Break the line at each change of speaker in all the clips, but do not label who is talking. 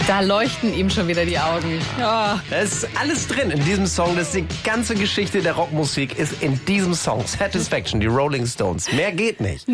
Da leuchten ihm schon wieder die Augen.
Ja, da ist alles drin in diesem Song. Das ist die ganze Geschichte der Rockmusik ist in diesem Song. Satisfaction, die Rolling Stones. Mehr geht nicht.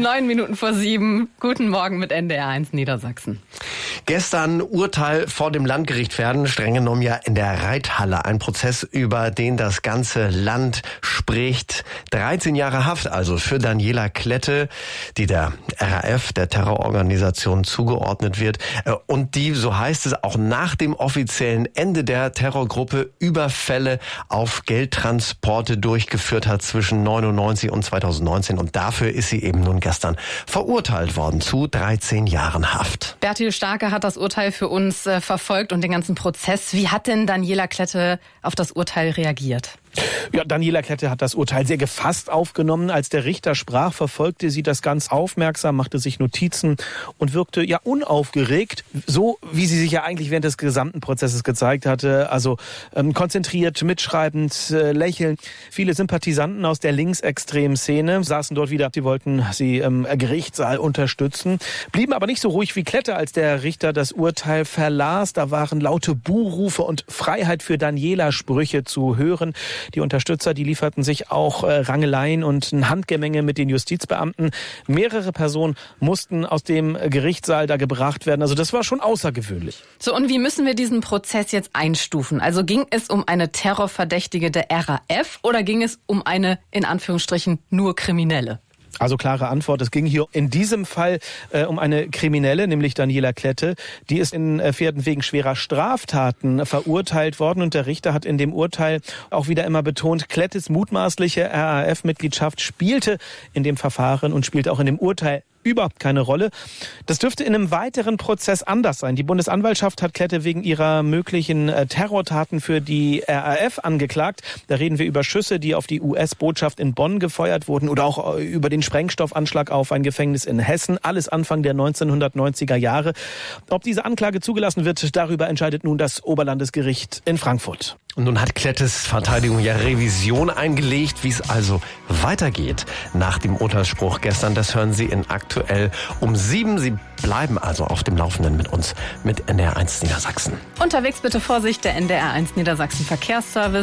7:09. Guten Morgen mit NDR1 Niedersachsen.
Gestern Urteil vor dem Landgericht Verden, streng genommen ja in der Reithalle. Ein Prozess, über den das ganze Land spricht. 13 Jahre Haft also für Daniela Klette, die der RAF, der Terrororganisation, zugeordnet wird. Und die, so heißt es, auch nach dem offiziellen Ende der Terrorgruppe Überfälle auf Geldtransporte durchgeführt hat zwischen 1999 und 2019. Und dafür ist sie eben nun gestern verurteilt worden zu 13 Jahren Haft.
Bertil Starke hat das Urteil für uns verfolgt und den ganzen Prozess. Wie hat denn Daniela Klette auf das Urteil reagiert?
Ja, Daniela Klette hat das Urteil sehr gefasst aufgenommen. Als der Richter sprach, verfolgte sie das ganz aufmerksam, machte sich Notizen und wirkte ja unaufgeregt, so wie sie sich ja eigentlich während des gesamten Prozesses gezeigt hatte. Also konzentriert, mitschreibend, lächelnd. Viele Sympathisanten aus der linksextremen Szene saßen dort wieder. Sie wollten sie im Gerichtssaal unterstützen, blieben aber nicht so ruhig wie Klette, als der Richter das Urteil verlas. Da waren laute Buhrufe und Freiheit für Daniela Sprüche zu hören. Die Unterstützer, die lieferten sich auch Rangeleien und ein Handgemenge mit den Justizbeamten. Mehrere Personen mussten aus dem Gerichtssaal da gebracht werden. Also das war schon außergewöhnlich.
So, und wie müssen wir diesen Prozess jetzt einstufen? Also ging es um eine Terrorverdächtige der RAF oder ging es um eine, in Anführungsstrichen, nur Kriminelle?
Also klare Antwort, es ging hier in diesem Fall um eine Kriminelle, nämlich Daniela Klette. Die ist in Verden wegen schwerer Straftaten verurteilt worden und der Richter hat in dem Urteil auch wieder immer betont, Klettes mutmaßliche RAF-Mitgliedschaft spielte in dem Verfahren und spielte auch in dem Urteil überhaupt keine Rolle. Das dürfte in einem weiteren Prozess anders sein. Die Bundesanwaltschaft hat Klette wegen ihrer möglichen Terrortaten für die RAF angeklagt. Da reden wir über Schüsse, die auf die US-Botschaft in Bonn gefeuert wurden oder auch über den Sprengstoffanschlag auf ein Gefängnis in Hessen. Alles Anfang der 1990er Jahre. Ob diese Anklage zugelassen wird, darüber entscheidet nun das Oberlandesgericht in Frankfurt.
Und nun hat Klettes Verteidigung ja Revision eingelegt, wie es also weitergeht nach dem Urteilsspruch gestern. Das hören Sie in Aktuell um 7. Sie bleiben also auf dem Laufenden mit uns, mit NDR1 Niedersachsen.
Unterwegs bitte Vorsicht, der NDR1 Niedersachsen Verkehrsservice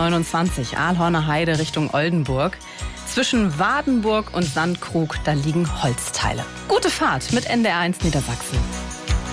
A29 Aalhorner Heide Richtung Oldenburg. Zwischen Wadenburg und Sandkrug, da liegen Holzteile. Gute Fahrt mit NDR1 Niedersachsen.